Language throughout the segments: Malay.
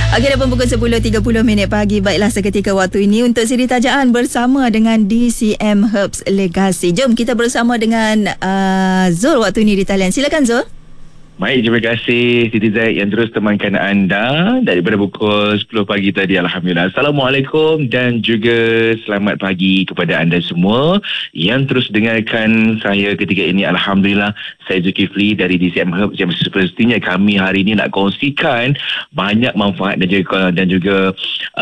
Okey, dah pukul 10.30 pagi. Baiklah, seketika waktu ini untuk siri tajaan bersama dengan DCM Herbs Legacy. Jom kita bersama dengan Zul waktu ini di talian. Silakan Zul. Baik, terima kasih Siti Zaid yang terus temankan anda daripada pukul 10 pagi tadi. Alhamdulillah. Assalamualaikum dan juga selamat pagi kepada anda semua yang terus dengarkan saya ketika ini. Alhamdulillah, saya Zulkifli dari DCM Herbs yang sepertinya kami hari ini nak kongsikan banyak manfaat dan juga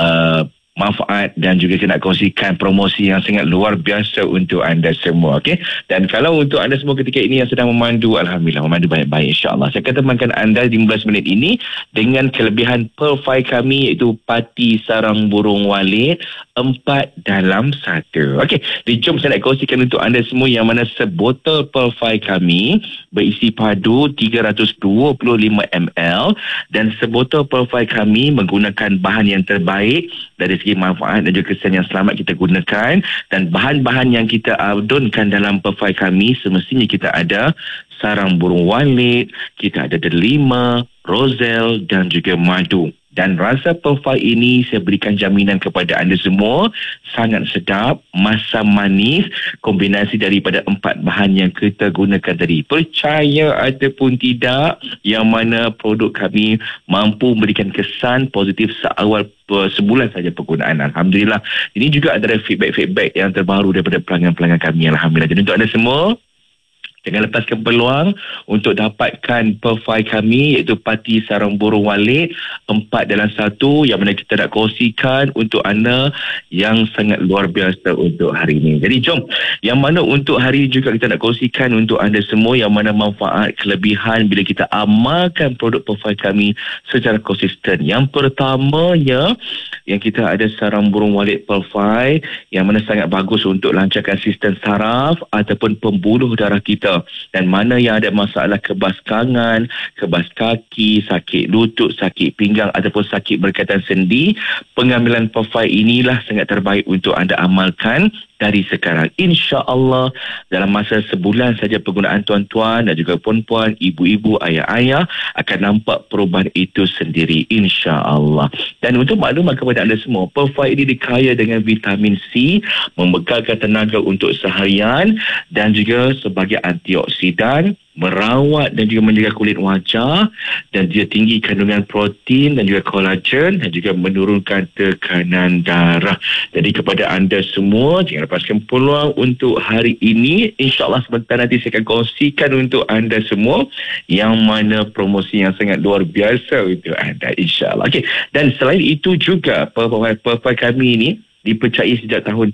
manfaat dan juga saya nak kongsikan promosi yang sangat luar biasa untuk anda semua. Okay? Dan kalau untuk anda semua ketika ini yang sedang memandu, Alhamdulillah memandu baik-baik, insyaAllah. Saya akan temankan anda 15 minit ini dengan kelebihan Pearl 5 kami, iaitu Pati Sarang Burung Walit 4 dalam 1. Okey, jom saya nak kongsikan untuk anda semua yang mana sebotol Pearl 5 kami berisi padu 325 ml dan sebotol Pearl 5 kami menggunakan bahan yang terbaik dari segi manfaat dan juga kesan yang selamat kita gunakan, dan bahan-bahan yang kita adunkan dalam Pearl 5 kami semestinya kita ada sarang burung walit, kita ada delima, roselle dan juga madu. Dan rasa Pearl 5 ini saya berikan jaminan kepada anda semua sangat sedap, masam manis, kombinasi daripada 4 bahan yang kita gunakan tadi. Percaya ataupun tidak, yang mana produk kami mampu memberikan kesan positif seawal sebulan saja penggunaan. Alhamdulillah. Ini juga adalah feedback yang terbaru daripada pelanggan-pelanggan kami. Alhamdulillah. Jadi untuk anda semua, jangan lepaskan peluang untuk dapatkan Pearl 5 kami, iaitu Pati Sarang Burung Walit 4 dalam 1, yang mana kita nak kongsikan untuk anda yang sangat luar biasa untuk hari ini. Jadi jom, yang mana untuk hari ini juga kita nak kongsikan untuk anda semua yang mana manfaat kelebihan bila kita amalkan produk Pearl 5 kami secara konsisten. Yang pertamanya, yang kita ada sarang burung walit Pearl 5 yang mana sangat bagus untuk lancarkan sistem saraf ataupun pembuluh darah kita. Dan mana yang ada masalah kebas kangan, kebas kaki, sakit lutut, sakit pinggang ataupun sakit berkaitan sendi, pengambilan Pearl 5 inilah sangat terbaik untuk anda amalkan dari sekarang. InsyaAllah dalam masa sebulan saja penggunaan tuan-tuan dan juga puan-puan, ibu-ibu, ayah-ayah akan nampak perubahan itu sendiri, insyaAllah. Dan untuk maklumat kepada anda semua, Pearl 5 ini dikaya dengan vitamin C, membekalkan tenaga untuk seharian dan juga sebagai antioksidan, merawat dan juga menjaga kulit wajah, dan dia tinggi kandungan protein dan juga kolagen dan juga menurunkan tekanan darah. Jadi kepada anda semua, jangan lepaskan peluang untuk hari ini. InsyaAllah sebentar nanti saya akan kongsikan untuk anda semua yang mana promosi yang sangat luar biasa untuk anda, insyaAllah. Okay. Dan selain itu juga, Pearl 5 kami ini dipercayai sejak tahun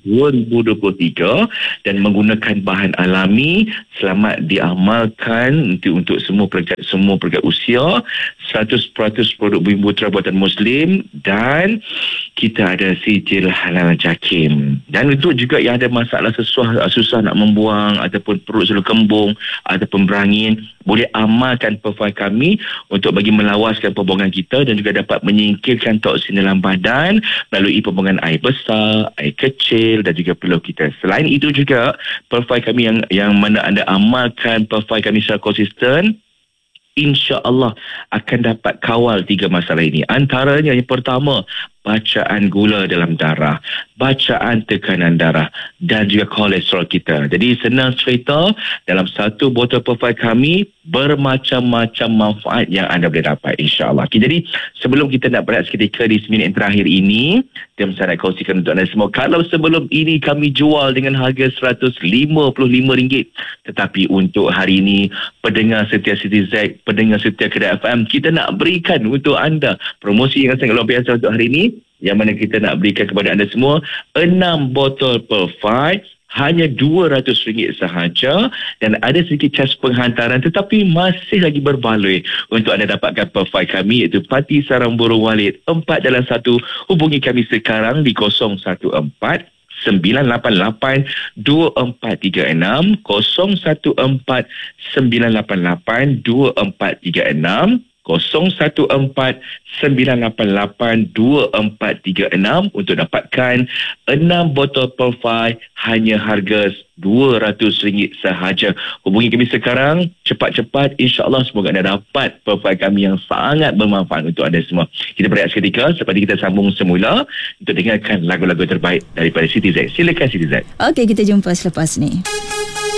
2023 dan menggunakan bahan alami, selamat diamalkan untuk semua peringkat usia, 100% produk bumbu putra buatan Muslim, dan kita ada sijil halal JAKIM. Dan untuk juga yang ada masalah susah nak membuang ataupun perut selalu kembung ataupun berangin, boleh amalkan Pearl 5 kami untuk bagi melawaskan pembuangan kita dan juga dapat menyingkirkan toksin dalam badan melalui pembuangan air besar, air kecil dan juga peluh kita. Selain itu juga, Pearl 5 kami yang mana anda amalkan Pearl 5 kami secara konsisten, insya-Allah akan dapat kawal 3 masalah ini. Antaranya yang pertama, bacaan gula dalam darah, bacaan tekanan darah dan juga kolesterol kita. Jadi senang cerita, dalam satu botol Pearl 5 kami bermacam-macam manfaat yang anda boleh dapat, insyaAllah. Okay, jadi sebelum kita nak berehat seketika di seminit yang terakhir ini, saya nak kongsikan untuk anda semua, kalau sebelum ini kami jual dengan harga RM155, tetapi untuk hari ini pendengar setia Siti Zaid, pendengar setia Kedai FM, kita nak berikan untuk anda promosi yang sangat luar biasa untuk hari ini, yang mana kita nak berikan kepada anda semua 6 botol Pearl 5 hanya RM200 sahaja, dan ada sedikit cas penghantaran tetapi masih lagi berbaloi untuk anda dapatkan Pearl 5 kami, iaitu Pati Sarang Burung Walit 4 dalam 1. Hubungi kami sekarang di 014 988 2436, 014 988 2436, 014-988-2436 untuk dapatkan 6 botol Perfy hanya harga RM200 sahaja. Hubungi kami sekarang, cepat-cepat, insya-Allah semoga anda dapat Perfy kami yang sangat bermanfaat untuk anda semua. Kita berehat seketika seperti kita sambung semula untuk dengarkan lagu-lagu terbaik daripada Siti Z. Silakan Siti Z. Okey, kita jumpa selepas ni.